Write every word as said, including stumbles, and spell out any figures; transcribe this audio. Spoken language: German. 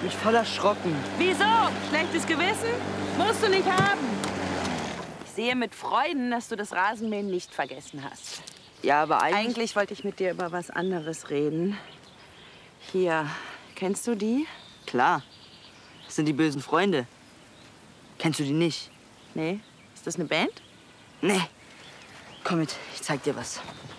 mich voll erschrocken. Wieso? Schlechtes Gewissen? Musst du nicht haben. Ich sehe mit Freuden, dass du das Rasenmähen nicht vergessen hast. Ja, aber eigentlich... Eigentlich wollte ich mit dir über was anderes reden. Hier, kennst du die? Klar, das sind die bösen Freunde. Kennst du die nicht? Nee. Ist das eine Band? Nee. Komm mit, ich zeig dir was.